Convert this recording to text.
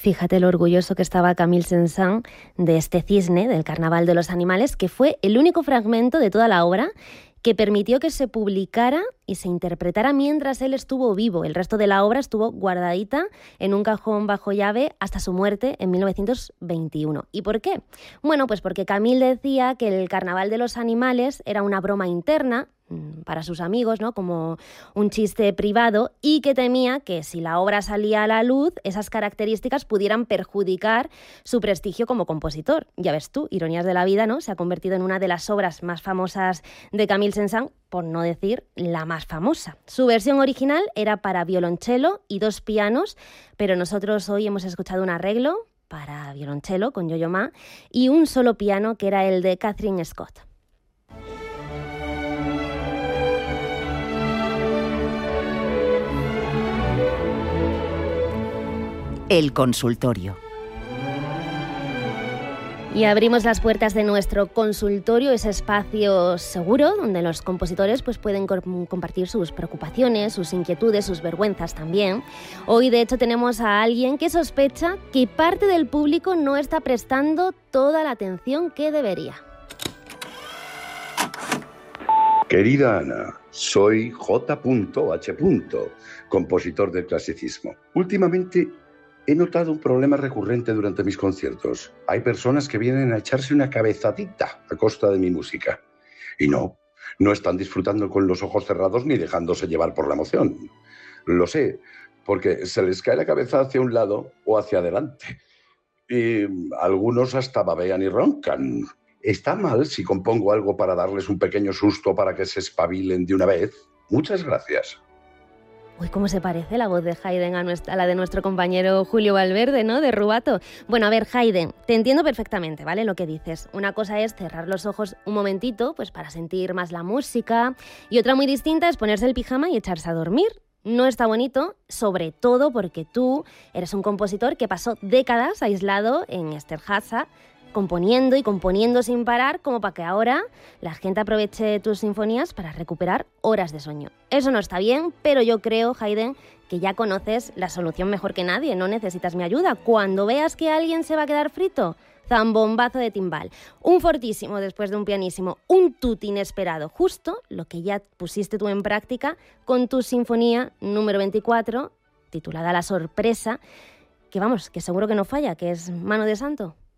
Fíjate lo orgulloso que estaba Camille Saint-Saëns de este cisne, del Carnaval de los Animales, que fue el único fragmento de toda la obra que permitió que se publicara y se interpretara mientras él estuvo vivo. El resto de la obra estuvo guardadita en un cajón bajo llave hasta su muerte en 1921. ¿Y por qué? Bueno, pues porque Camille decía que el Carnaval de los Animales era una broma interna para sus amigos, ¿no? Como un chiste privado, y que temía que si la obra salía a la luz, esas características pudieran perjudicar su prestigio como compositor. Ya ves tú, ironías de la vida, ¿no? Se ha convertido en una de las obras más famosas de Camille Saint-Saëns, por no decir la más famosa. Su versión original era para violonchelo y 2 pianos, pero nosotros hoy hemos escuchado un arreglo para violonchelo con Yo-Yo Ma y un solo piano, que era el de Catherine Scott. El consultorio. Y abrimos las puertas de nuestro consultorio, ese espacio seguro donde los compositores pues pueden compartir sus preocupaciones, sus inquietudes, sus vergüenzas también. Hoy, de hecho, tenemos a alguien que sospecha que parte del público no está prestando toda la atención que debería. Querida Ana, soy J.H., compositor del clasicismo. Últimamente he notado un problema recurrente durante mis conciertos. Hay personas que vienen a echarse una cabezadita a costa de mi música. Y no están disfrutando con los ojos cerrados ni dejándose llevar por la emoción. Lo sé, porque se les cae la cabeza hacia un lado o hacia adelante. Y algunos hasta babean y roncan. ¿Está mal si compongo algo para darles un pequeño susto para que se espabilen de una vez? Muchas gracias. Uy, cómo se parece la voz de Haydn a la de nuestro compañero Julio Valverde, ¿no? De Rubato. Bueno, a ver, Haydn, te entiendo perfectamente, ¿vale? Lo que dices. Una cosa es cerrar los ojos un momentito, pues para sentir más la música, y otra muy distinta es ponerse el pijama y echarse a dormir. No está bonito, sobre todo porque tú eres un compositor que pasó décadas aislado en Esterháza, componiendo y componiendo sin parar, como para que ahora la gente aproveche tus sinfonías para recuperar horas de sueño. Eso no está bien, pero yo creo, Haydn, que ya conoces la solución mejor que nadie, no necesitas mi ayuda. Cuando veas que alguien se va a quedar frito, zambombazo de timbal, un fortísimo después de un pianísimo, un tutti inesperado, justo lo que ya pusiste tú en práctica con tu sinfonía número 24, titulada La Sorpresa, que vamos, que seguro que no falla, que es Mano de Santo.